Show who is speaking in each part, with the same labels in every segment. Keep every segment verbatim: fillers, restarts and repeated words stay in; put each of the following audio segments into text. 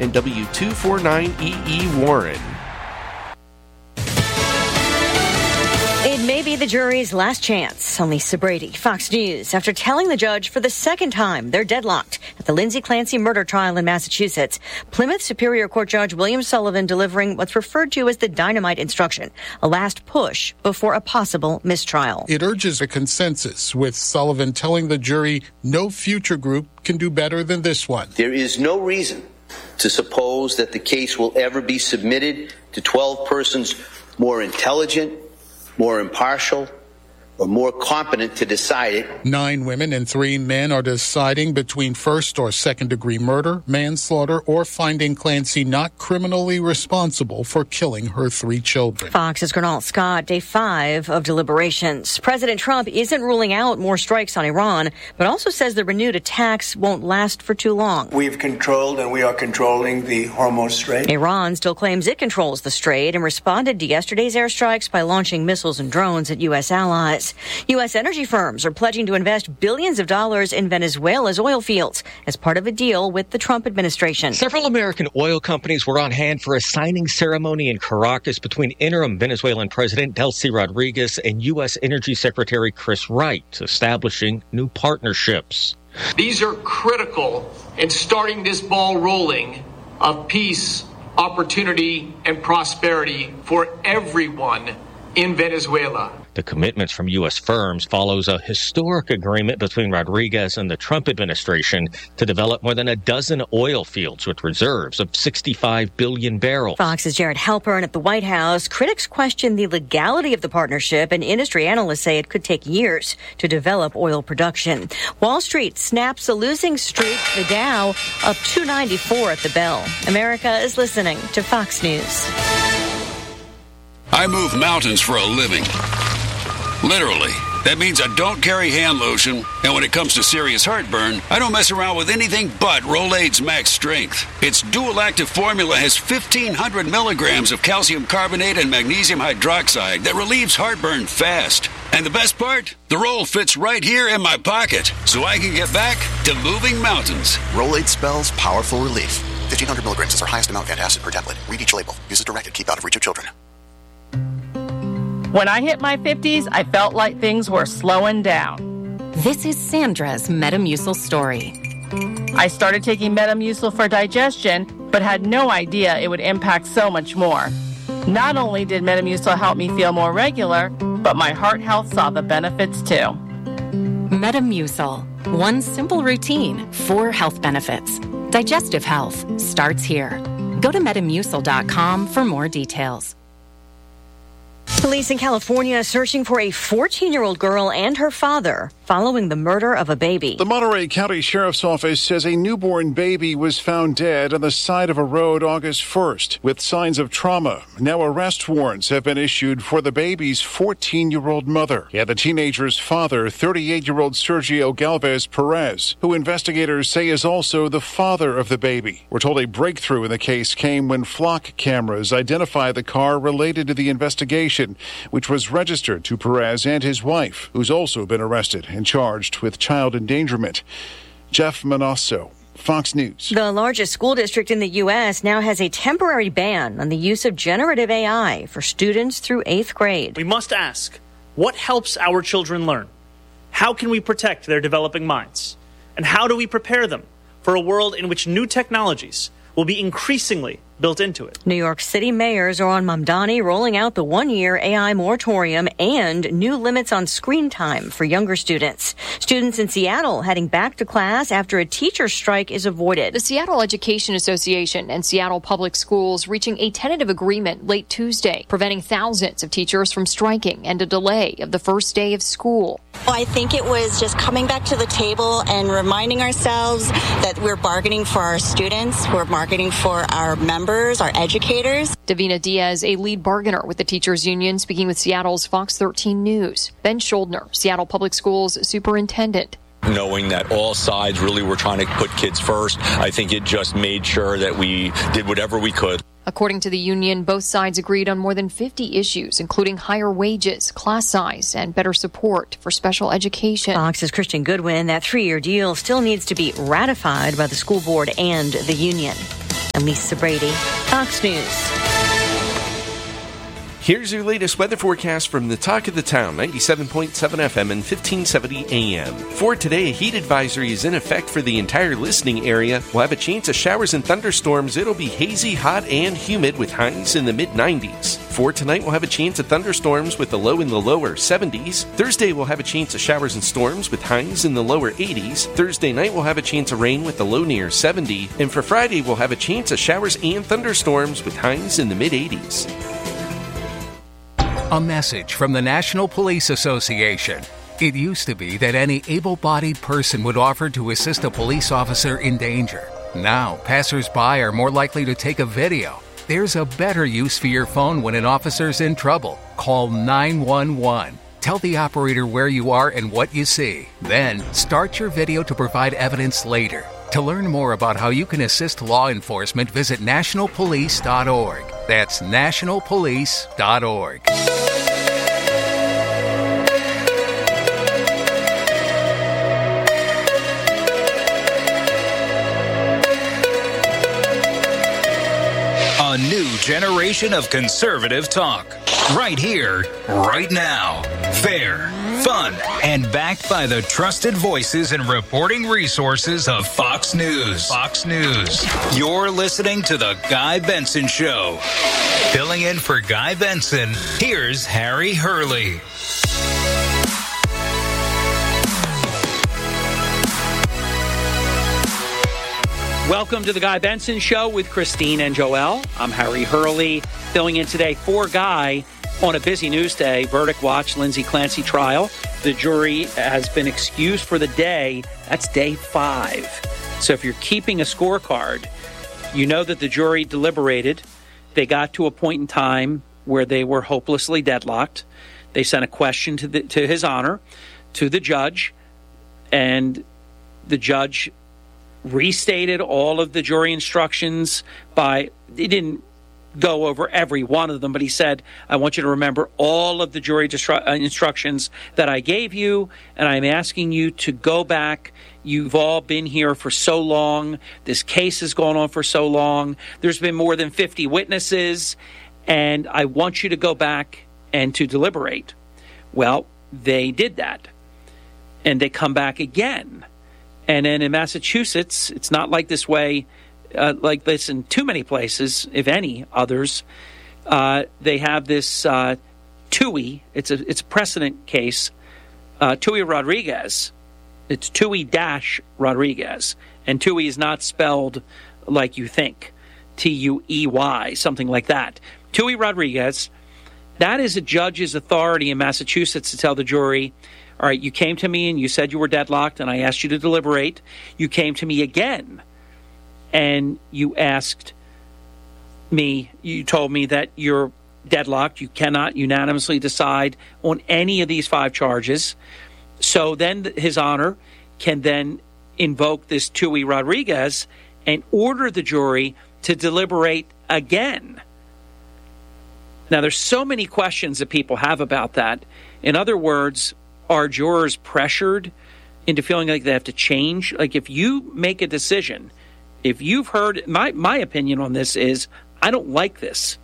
Speaker 1: and W two forty-nine E E Warren.
Speaker 2: It may be the jury's last chance. On Lisa Brady, Fox News. After telling the judge for the second time they're deadlocked at the Lindsay Clancy murder trial in Massachusetts, Plymouth Superior Court Judge William Sullivan delivering what's referred to as the dynamite instruction, a last push before a possible mistrial.
Speaker 3: It urges a consensus, with Sullivan telling the jury no future group can do better than this one.
Speaker 4: There is no reason to suppose that the case will ever be submitted to twelve persons more intelligent, more impartial, or more competent to decide it.
Speaker 3: Nine women and three men are deciding between first or second degree murder, manslaughter, or finding Clancy not criminally responsible for killing her three children.
Speaker 2: Fox's Gernal Scott, day five of deliberations. President Trump isn't ruling out more strikes on Iran, but also says the renewed attacks won't last for too long.
Speaker 5: We've controlled and we are controlling the Hormuz Strait.
Speaker 2: Iran still claims it controls the strait and responded to yesterday's airstrikes by launching missiles and drones at U S allies. U S energy firms are pledging to invest billions of dollars in Venezuela's oil fields as part of a deal with the Trump administration.
Speaker 6: Several American oil companies were on hand for a signing ceremony in Caracas between interim Venezuelan President Delcy Rodriguez and U S Energy Secretary Chris Wright, establishing new partnerships.
Speaker 7: These are critical in starting this ball rolling of peace, opportunity, and prosperity for everyone in Venezuela.
Speaker 6: The commitments from U S firms follows a historic agreement between Rodriguez and the Trump administration to develop more than a dozen oil fields with reserves of sixty-five billion barrels.
Speaker 2: Fox's Jared Halpern at the White House. Critics question the legality of the partnership, and industry analysts say it could take years to develop oil production. Wall Street snaps a losing streak. The Dow up two ninety-four at the bell. America is listening to Fox News.
Speaker 8: I move mountains for a living. Literally. That means I don't carry hand lotion, and when it comes to serious heartburn, I don't mess around with anything but Rolaids Max Strength. Its dual-active formula has fifteen hundred milligrams of calcium carbonate and magnesium hydroxide that relieves heartburn fast. And the best part? The roll fits right here in my pocket, so I can get back to moving mountains.
Speaker 9: Rolaids spells powerful relief. fifteen hundred milligrams is our highest amount of antacid per tablet. Read each label. Use as directed. Keep out of reach of children.
Speaker 10: When I hit my fifties, I felt like things were slowing down.
Speaker 11: This is Sandra's Metamucil story.
Speaker 10: I started taking Metamucil for digestion, but had no idea it would impact so much more. Not only did Metamucil help me feel more regular, but my heart health saw the benefits too.
Speaker 11: Metamucil. One simple routine, four health benefits. Digestive health starts here. Go to metamucil dot com for more details.
Speaker 2: Police in California searching for a fourteen-year-old girl and her father following the murder of a baby.
Speaker 12: The Monterey County Sheriff's Office says a newborn baby was found dead on the side of a road August first with signs of trauma. Now arrest warrants have been issued for the baby's fourteen-year-old mother and the teenager's father, thirty-eight-year-old Sergio Galvez Perez, who investigators say is also the father of the baby. We're told a breakthrough in the case came when flock cameras identified the car related to the investigation, which was registered to Perez and his wife, who's also been arrested and charged with child endangerment. Jeff Manasso, Fox News.
Speaker 2: The largest school district in the U S now has a temporary ban on the use of generative A I for students through eighth grade.
Speaker 13: We must ask, what helps our children learn? How can we protect their developing minds? And how do we prepare them for a world in which new technologies will be increasingly built into it?
Speaker 2: New York City mayors are on Mamdani rolling out the one-year A I moratorium and new limits on screen time for younger students. Students in Seattle heading back to class after a teacher's strike is avoided.
Speaker 14: The Seattle Education Association and Seattle Public Schools reaching a tentative agreement late Tuesday, preventing thousands of teachers from striking and a delay of the first day of school.
Speaker 15: Well, I think it was just coming back to the table and reminding ourselves that we're bargaining for our students, we're bargaining for our members, our educators.
Speaker 14: Davina Diaz, a lead bargainer with the teachers union, speaking with Seattle's Fox thirteen News. Ben Schuldner, Seattle Public Schools superintendent.
Speaker 16: Knowing that all sides really were trying to put kids first, I think it just made sure that we did whatever we could.
Speaker 14: According to the union, both sides agreed on more than fifty issues, including higher wages, class size, and better support for special education.
Speaker 2: Fox's Christian Goodwin, that three-year deal still needs to be ratified by the school board and the union. I'm Lisa Brady, Fox News.
Speaker 1: Here's your latest weather forecast from the Talk of the Town, ninety-seven point seven F M and fifteen seventy A M. For today, a heat advisory is in effect for the entire listening area. We'll have a chance of showers and thunderstorms. It'll be hazy, hot, and humid with highs in the mid nineties. For tonight, we'll have a chance of thunderstorms with the low in the lower seventies. Thursday, we'll have a chance of showers and storms with highs in the lower eighties. Thursday night, we'll have a chance of rain with the low near seventy. And for Friday, we'll have a chance of showers and thunderstorms with highs in the mid eighties.
Speaker 17: A message from the National Police Association. It used to be that any able-bodied person would offer to assist a police officer in danger. Now, passers-by are more likely to take a video. There's a better use for your phone when an officer's in trouble. Call nine one one. Tell the operator where you are and what you see. Then, start your video to provide evidence later. To learn more about how you can assist law enforcement, visit national police dot org. That's national police dot org.
Speaker 18: A new generation of conservative talk. Right here, right now. Fair, fun, and backed by the trusted voices and reporting resources of Fox News. Fox News. You're listening to The Guy Benson Show. Filling in for Guy Benson, here's Harry Hurley.
Speaker 19: Welcome to the Guy Benson Show with Christine and Joel. I'm Harry Hurley, filling in today for Guy on a busy news day. Verdict watch, Lindsay Clancy trial. The jury has been excused for the day. That's day five. So if you're keeping a scorecard, you know that the jury deliberated. They got to a point in time where they were hopelessly deadlocked. They sent a question to the, to His Honor, to the judge, and the judge restated all of the jury instructions by, he didn't go over every one of them, but he said, I want you to remember all of the jury distru- uh, instructions that I gave you, and I'm asking you to go back. You've all been here for so long. This case has gone on for so long. There's been more than fifty witnesses, and I want you to go back and to deliberate. Well, they did that, and they come back again. And then in Massachusetts, it's not like this way, uh, like this in too many places, if any others. Uh, they have this uh, Tui. It's a it's a precedent case. Uh, Tui Rodriguez. It's Tui dash Rodriguez, and Tui is not spelled like you think, T U E Y, something like that. Tui Rodriguez. That is a judge's authority in Massachusetts to tell the jury, all right, you came to me and you said you were deadlocked and I asked you to deliberate. You came to me again and you asked me, you told me that you're deadlocked. You cannot unanimously decide on any of these five charges. So then His Honor can then invoke this Tui Rodriguez and order the jury to deliberate again. Now, there's so many questions that people have about that. In other words, are jurors pressured into feeling like they have to change? Like if you make a decision, if you've heard, my, my opinion on this is, I don't like this.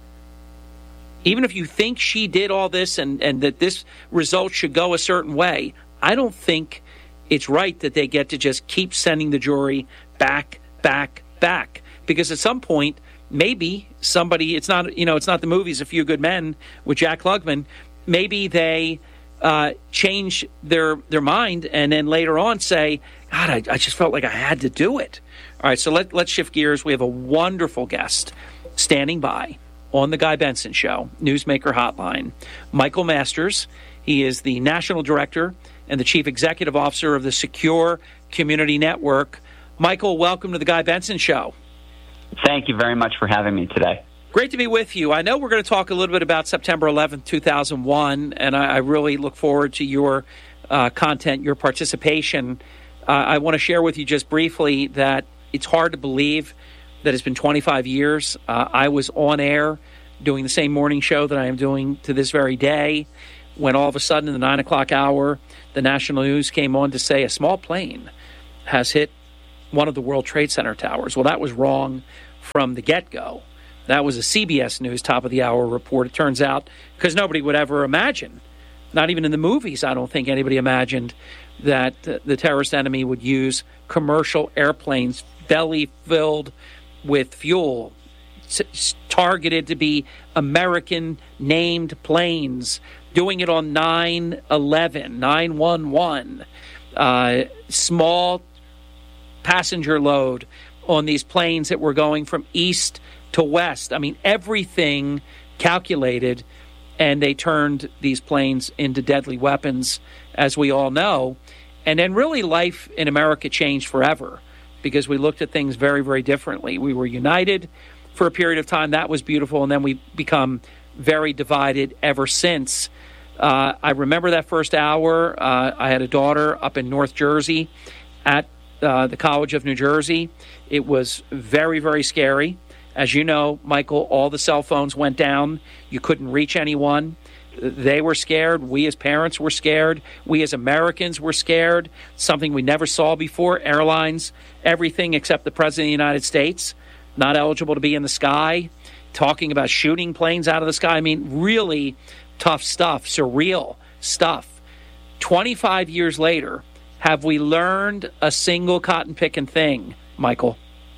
Speaker 19: Even if you think she did all this and, and that this result should go a certain way, I don't think it's right that they get to just keep sending the jury back, back, back. Because at some point, maybe somebody, it's not, you know, it's not the movies A Few Good Men with Jack Klugman, maybe they uh, change their their mind and then later on say, God, I, I just felt like I had to do it. All right, so let, let's shift gears. We have a wonderful guest standing by on the Guy Benson Show, Newsmaker Hotline. Michael Masters. He is the National Director and the Chief Executive Officer of the Secure Community Network. Michael, welcome to the Guy Benson Show.
Speaker 20: Thank you very much for having me today.
Speaker 19: Great to be with you. I know we're going to talk a little bit about September eleventh, two thousand one, and I, I really look forward to your uh, content, your participation. Uh, I want to share with you just briefly that it's hard to believe that it's been twenty-five years. Uh, I was on air doing the same morning show that I am doing to this very day when all of a sudden in the nine o'clock hour, the national news came on to say a small plane has hit one of the World Trade Center towers. Well, that was wrong from the get-go. That was a C B S News top-of-the-hour report. It turns out, because nobody would ever imagine, not even in the movies, I don't think anybody imagined that uh, the terrorist enemy would use commercial airplanes belly-filled with fuel, s- targeted to be American-named planes, doing it on nine eleven, nine one one, uh, small passenger load on these planes that were going from east to west. I mean, everything calculated, and they turned these planes into deadly weapons, as we all know. And then really life in America changed forever because we looked at things very, very differently. We were united for a period of time. That was beautiful. And then we become very divided ever since. Uh, I remember that first hour. Uh, I had a daughter up in North Jersey at uh, the College of New Jersey. It was very, very scary. As you know, Michael, all the cell phones went down. You couldn't reach anyone. They were scared. We as parents were scared. We as Americans were scared. Something we never saw before. Airlines, everything except the President of the United States, not eligible to be in the sky, talking about shooting planes out of the sky. I mean, really tough stuff, surreal stuff. twenty-five years later, have we learned a single cotton-picking thing, Michael?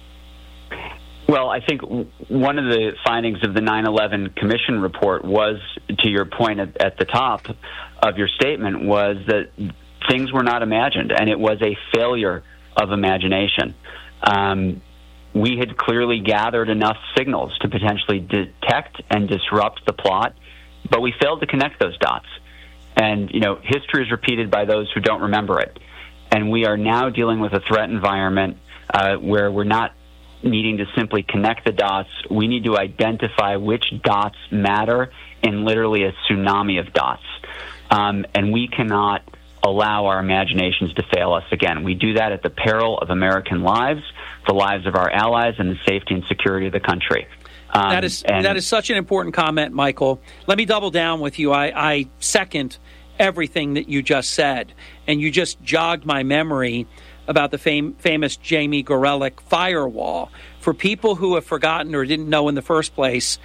Speaker 20: Well, I think one of the findings of the nine eleven Commission report was, to your point at, at the top of your statement, was that things were not imagined, and it was a failure of imagination. Um, we had clearly gathered enough signals to potentially detect and disrupt the plot, but we failed to connect those dots. And, you know, history is repeated by those who don't remember it. And we are now dealing with a threat environment uh, where we're not needing to simply connect the dots. We need to identify which dots matter in literally a tsunami of dots. Um, and we cannot allow our imaginations to fail us again. We do that at the peril of American lives, the lives of our allies, and the safety and security of the country. Um,
Speaker 19: that is
Speaker 20: and-
Speaker 19: that is such an important comment, Michael. Let me double down with you. I, I second everything that you just said, and you just jogged my memory about the fam- famous Jamie Gorelick firewall. For people who have forgotten or didn't know in the first place,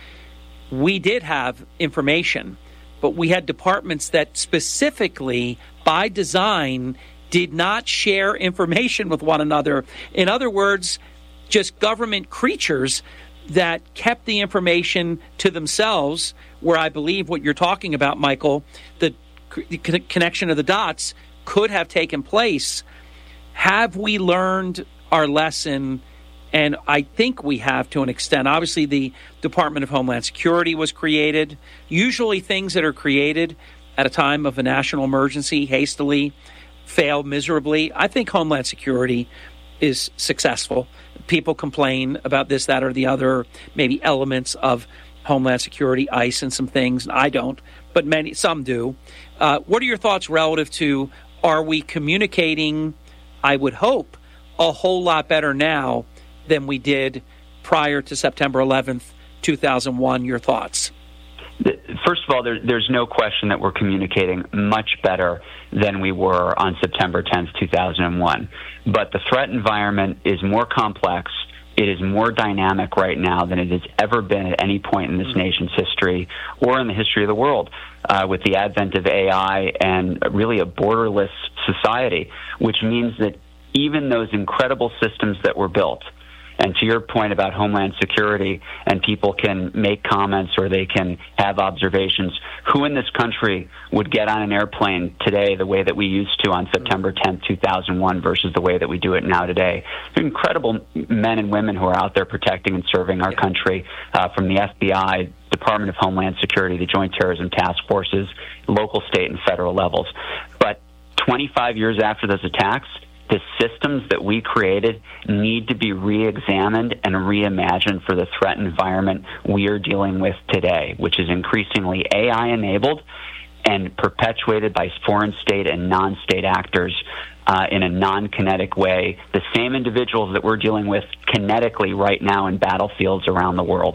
Speaker 19: we did have information, but we had departments that specifically, by design, did not share information with one another. In other words, just government creatures that kept the information to themselves, where I believe what you're talking about, Michael, the c- connection of the dots could have taken place. Have we learned our lesson? And I think we have to an extent. Obviously, the Department of Homeland Security was created. Usually things that are created at a time of a national emergency hastily fail miserably. I think Homeland Security is successful. People complain about this, that, or the other, maybe elements of Homeland Security, ICE, and some things. I don't, but many, some do. Uh, what are your thoughts relative to, are we communicating, I would hope, a whole lot better now than we did prior to September eleventh, two thousand one? Your thoughts?
Speaker 20: First of all, there, there's no question that we're communicating much better than we were on September tenth, two thousand one. But the threat environment is more complex. It is more dynamic right now than it has ever been at any point in this nation's history or in the history of the world, uh, with the advent of A I and really a borderless society, which means that even those incredible systems that were built, and to your point about Homeland Security, and people can make comments or they can have observations, who in this country would get on an airplane today the way that we used to on September tenth, two thousand one versus the way that we do it now today? There are incredible men and women who are out there protecting and serving our country, uh, from the F B I, Department of Homeland Security, the Joint Terrorism Task Forces, local, state, and federal levels. But twenty-five years after those attacks, the systems that we created need to be re-examined and reimagined for the threat environment we are dealing with today, which is increasingly A I-enabled and perpetuated by foreign state and non-state actors uh, in a non-kinetic way, the same individuals that we're dealing with kinetically right now in battlefields around the world.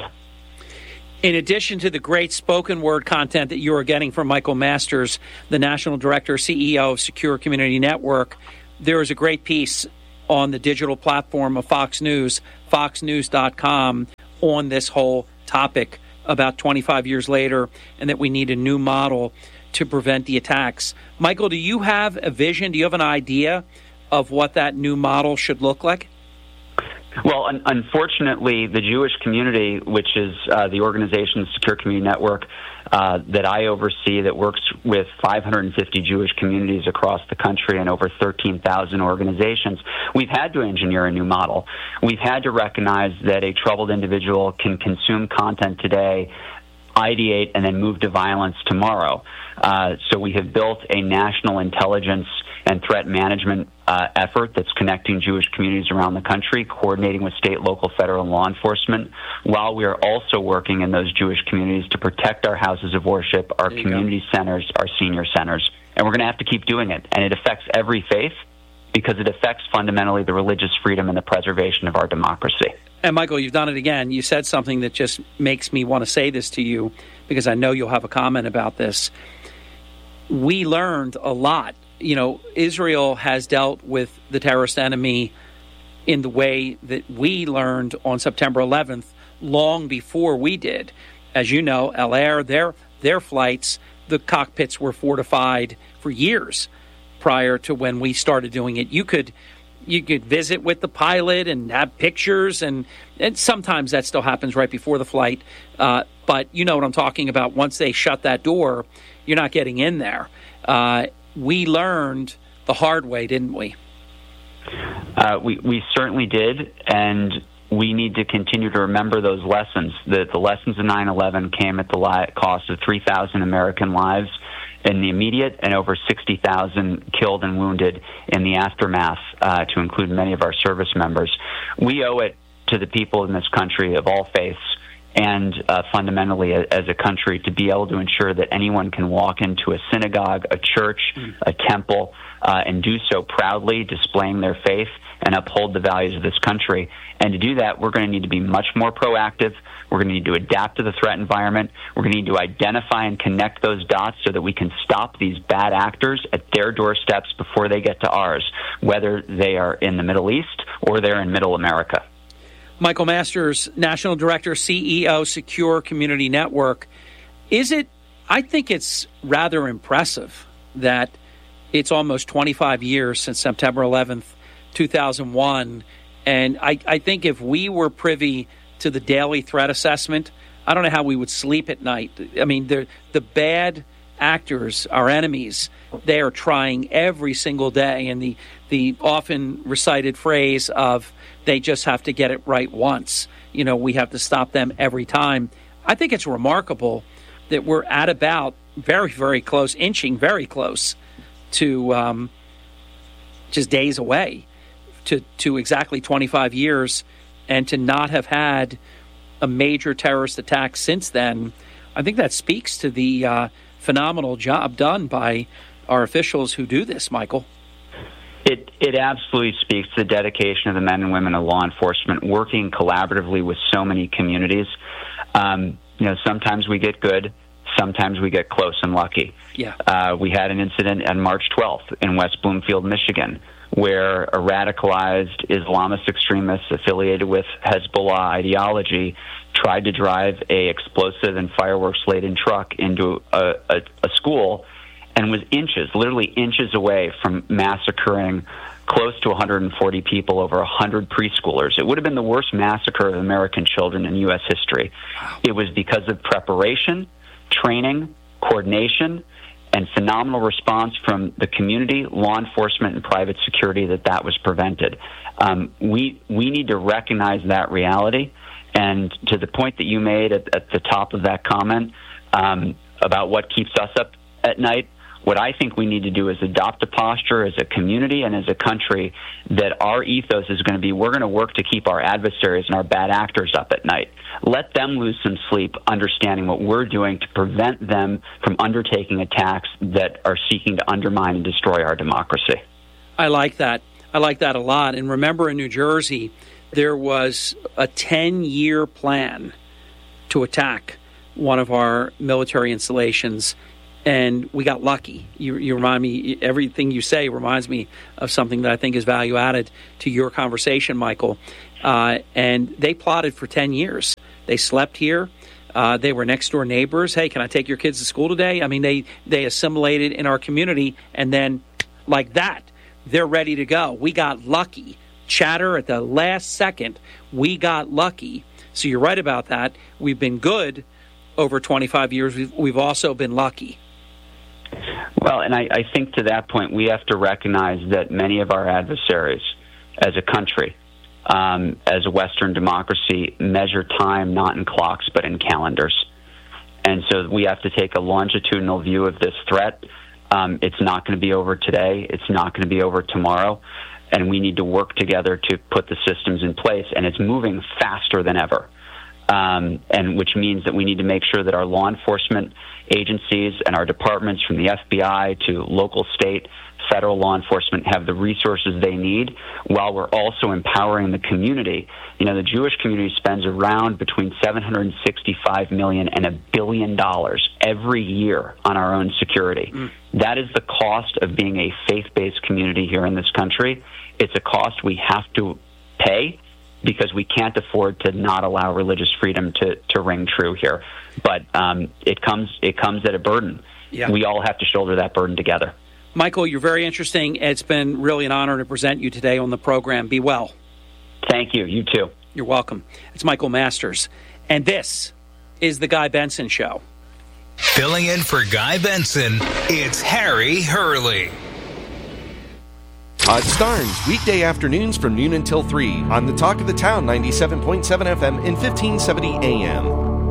Speaker 19: In addition to the great spoken word content that you are getting from Michael Masters, the National Director, C E O of Secure Community Network, there is a great piece on the digital platform of Fox News, fox news dot com, on this whole topic about twenty-five years later, and that we need a new model to prevent the attacks. Michael, do you have a vision? Do you have an idea of what that new model should look like?
Speaker 20: Well, un- unfortunately, the Jewish community, which is uh, the organization, the Secure Community Network, uh, that I oversee, that works with five hundred fifty Jewish communities across the country and over thirteen thousand organizations, we've had to engineer a new model. We've had to recognize that a troubled individual can consume content today, ideate, and then move to violence tomorrow. Uh, so we have built a national intelligence and threat management uh, effort that's connecting Jewish communities around the country, coordinating with state, local, federal law enforcement, while we are also working in those Jewish communities to protect our houses of worship, our community go. centers, our senior centers. And we're going to have to keep doing it. And it affects every faith because it affects fundamentally the religious freedom and the preservation of our democracy.
Speaker 19: And Michael, you've done it again. You said something that just makes me want to say this to you because I know you'll have a comment about this. We learned a lot. You know, Israel has dealt with the terrorist enemy in the way that we learned on September eleventh long before we did. As you know, El Air, their, their flights, the cockpits were fortified for years prior to when we started doing it. You could you could visit with the pilot and have pictures, and, and sometimes that still happens right before the flight. Uh, but you know what I'm talking about. Once they shut that door, you're not getting in there. Uh, we learned the hard way, didn't we?
Speaker 20: Uh, we, we certainly did, and we need to continue to remember those lessons. The, the lessons of nine eleven came at the li- cost of three thousand American lives in the immediate and over sixty thousand killed and wounded in the aftermath, uh, to include many of our service members. We owe it to the people in this country of all faiths and uh, fundamentally as a country to be able to ensure that anyone can walk into a synagogue, a church, a temple, uh, and do so proudly, displaying their faith and uphold the values of this country. And to do that, we're going to need to be much more proactive. We're going to need to adapt to the threat environment. We're going to need to identify and connect those dots so that we can stop these bad actors at their doorsteps before they get to ours, whether they are in the Middle East or they're in Middle America.
Speaker 19: Michael Masters, National Director, C E O, Secure Community Network. Is it, I think it's rather impressive that it's almost twenty-five years since September eleventh, two thousand one. And I, I think if we were privy to the daily threat assessment, I don't know how we would sleep at night. I mean, the the bad actors, our enemies, they are trying every single day. And the, the often recited phrase of they just have to get it right once. You know, we have to stop them every time. I think it's remarkable that we're at about very, very close, inching very close to um, just days away to, to exactly twenty-five years, and to not have had a major terrorist attack since then. I think that speaks to the uh, phenomenal job done by our officials who do this, Michael.
Speaker 20: It it absolutely speaks to the dedication of the men and women of law enforcement working collaboratively with so many communities. Um, you know, sometimes we get good, sometimes we get close and lucky.
Speaker 19: Yeah.
Speaker 20: Uh, we had an incident on March twelfth in West Bloomfield, Michigan, where a radicalized Islamist extremist affiliated with Hezbollah ideology tried to drive a explosive and fireworks-laden truck into a, a, a school and was inches, literally inches away from massacring close to one hundred forty people, over one hundred preschoolers. It would have been the worst massacre of American children in U S history. Wow. It was because of preparation, training, coordination, and phenomenal response from the community, law enforcement, and private security that that was prevented. Um, we we need to recognize that reality. And to the point that you made at, at the top of that comment um, about what keeps us up at night, what I think we need to do is adopt a posture as a community and as a country that our ethos is going to be, we're going to work to keep our adversaries and our bad actors up at night. Let them lose some sleep, understanding what we're doing to prevent them from undertaking attacks that are seeking to undermine and destroy our democracy.
Speaker 19: I like that. I like that a lot. And remember, in New Jersey, there was a ten-year plan to attack one of our military installations. and we got lucky. You, you remind me, everything you say reminds me of something that I think is value added to your conversation, Michael. Uh, and they plotted for ten years. They slept here. Uh, they were next door neighbors. Hey, can I take your kids to school today? I mean, they, they assimilated in our community, and then like that, they're ready to go. We got lucky. Chatter at the last second. We got lucky. So you're right about that. We've been good over twenty-five years. We've, we've also been lucky.
Speaker 20: Well, and I, I think to that point, we have to recognize that many of our adversaries as a country, um, as a Western democracy, measure time not in clocks but in calendars. And so we have to take a longitudinal view of this threat. Um, it's not going to be over today. It's not going to be over tomorrow. And we need to work together to put the systems in place. And it's moving faster than ever. Um, and which means that we need to make sure that our law enforcement agencies and our departments, from the F B I to local, state, federal law enforcement, have the resources they need, while we're also empowering the community. You know, the Jewish community spends around between seven hundred sixty-five million dollars and a billion dollars every year on our own security. Mm. That is the cost of being a faith-based community here in this country. It's a cost we have to pay, because we can't afford to not allow religious freedom to, to ring true here. But um, it comes it comes at a burden. Yeah. We all have to shoulder that burden together.
Speaker 19: Michael, you're very interesting. It's been really an honor to present you today on the program. Be well.
Speaker 20: Thank you. You too.
Speaker 19: You're welcome. It's Michael Masters. And this is The Guy Benson Show.
Speaker 18: Filling in for Guy Benson, it's Harry Hurley.
Speaker 1: Todd Starnes, weekday afternoons from noon until three on the Talk of the Town, ninety-seven point seven F M and fifteen seventy A M.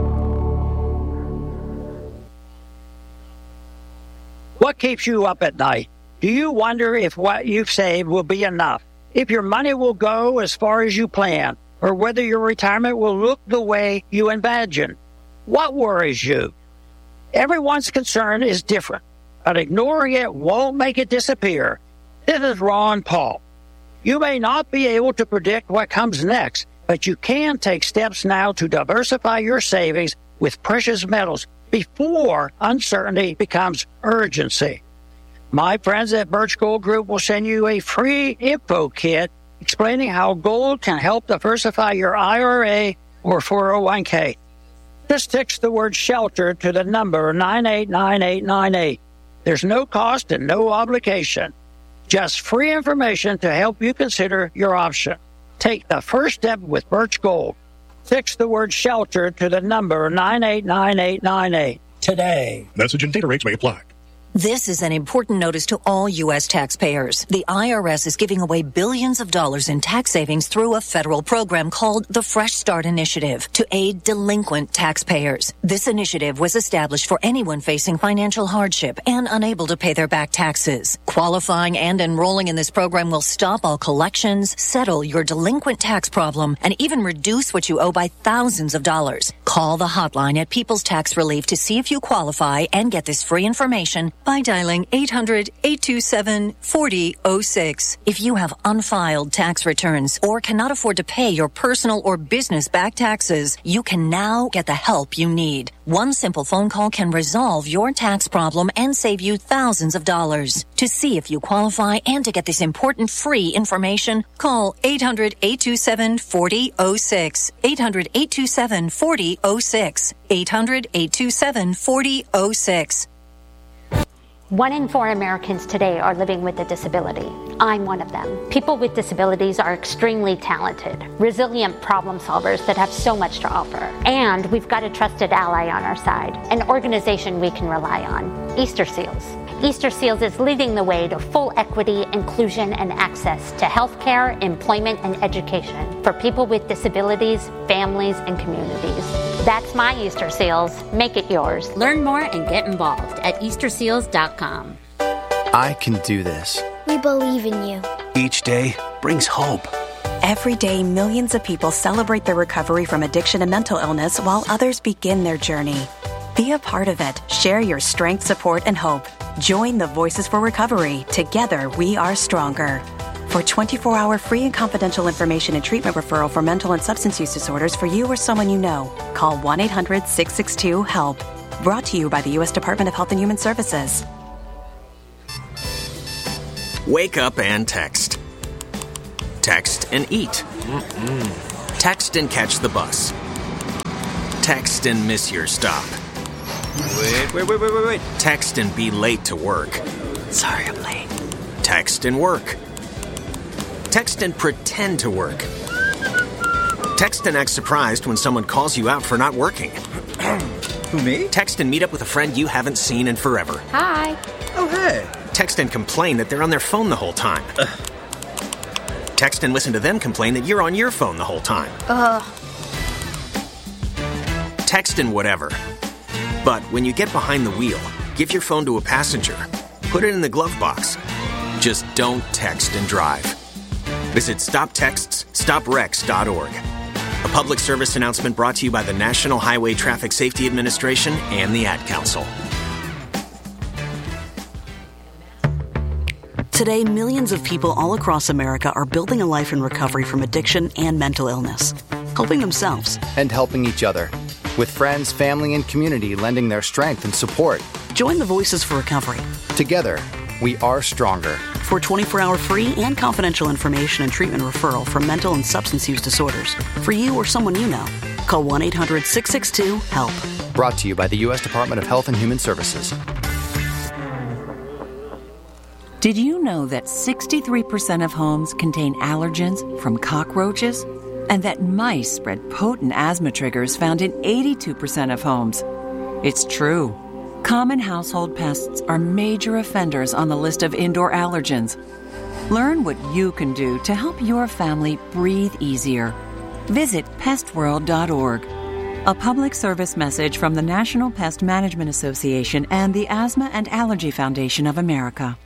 Speaker 21: What keeps you up at night? Do you wonder if what you've saved will be enough? If your money will go as far as you plan? Or whether your retirement will look the way you imagine? What worries you? Everyone's concern is different, but ignoring it won't make it disappear. This is Ron Paul. You may not be able to predict what comes next, but you can take steps now to diversify your savings with precious metals before uncertainty becomes urgency. My friends at Birch Gold Group will send you a free info kit explaining how gold can help diversify your I R A or four oh one k. Just text the word SHELTER to the number nine eight nine eight nine eight. There's no cost and no obligation. Just free information to help you consider your option. Take the first step with Birch Gold. Text the word SHELTER to the number nine eight nine eight nine eight today.
Speaker 22: Message and data rates may apply.
Speaker 23: This is an important notice to all U S taxpayers. The I R S is giving away billions of dollars in tax savings through a federal program called the Fresh Start Initiative to aid delinquent taxpayers. This initiative was established for anyone facing financial hardship and unable to pay their back taxes. Qualifying and enrolling in this program will stop all collections, settle your delinquent tax problem, and even reduce what you owe by thousands of dollars. Call the hotline at People's Tax Relief to see if you qualify and get this free information by dialing eight hundred, eight two seven, four oh zero six. If you have unfiled tax returns or cannot afford to pay your personal or business back taxes, you can now get the help you need. One simple phone call can resolve your tax problem and save you thousands of dollars. To see if you qualify and to get this important free information, call eight hundred, eight two seven, four oh zero six. eight hundred, eight two seven, four oh zero six. eight hundred, eight two seven, four oh zero six.
Speaker 24: One in four Americans today are living with a disability. I'm one of them. People with disabilities are extremely talented, resilient problem solvers that have so much to offer. And we've got a trusted ally on our side, an organization we can rely on, Easter Seals. Easter Seals is leading the way to full equity, inclusion, and access to healthcare, employment, and education for people with disabilities, families, and communities. That's my Easter Seals. Make it yours.
Speaker 25: Learn more and get involved at Easter Seals dot com.
Speaker 26: I can do this.
Speaker 27: We believe in you.
Speaker 26: Each day brings hope.
Speaker 28: Every day, millions of people celebrate their recovery from addiction and mental illness while others begin their journey. Be a part of it. Share your strength, support, and hope. Join the Voices for Recovery. Together, we are stronger. For twenty-four hour free and confidential information and treatment referral for mental and substance use disorders for you or someone you know, call one eight hundred, six six two, HELP. Brought to you by the U S Department of Health and Human Services.
Speaker 3: Wake up and text. Text and eat. Mm-mm. Text and catch the bus. Text and miss your stop. Wait, wait, wait, wait, wait, wait. Text and be late to work.
Speaker 28: Sorry, I'm late.
Speaker 3: Text and work. Text and pretend to work. Text and act surprised when someone calls you out for not working. Who, me? Text and meet up with a friend you haven't seen in forever.
Speaker 24: Hi.
Speaker 3: Oh, hey. Text and complain that they're on their phone the whole time. Ugh. Text and listen to them complain that you're on your phone the whole time.
Speaker 24: Ugh.
Speaker 3: Text and whatever. But when you get behind the wheel, give your phone to a passenger. Put it in the glove box. Just don't text and drive. Visit stop texts stop wrecks dot org. A public service announcement brought to you by the National Highway Traffic Safety Administration and the Ad Council.
Speaker 4: Today, millions of people all across America are building a life in recovery from addiction and mental illness, helping themselves
Speaker 5: and helping each other, with friends, family, and community lending their strength and support.
Speaker 4: Join the Voices for Recovery.
Speaker 5: Together, we are stronger.
Speaker 4: For twenty-four hour free and confidential information and treatment referral for mental and substance use disorders, for you or someone you know, call one eight hundred six six two HELP.
Speaker 5: Brought to you by the U S Department of Health and Human Services.
Speaker 6: Did you know that sixty-three percent of homes contain allergens from cockroaches? And that mice spread potent asthma triggers found in eighty-two percent of homes? It's true. Common household pests are major offenders on the list of indoor allergens. Learn what you can do to help your family breathe easier. Visit pest world dot org. A public service message from the National Pest Management Association and the Asthma and Allergy Foundation of America.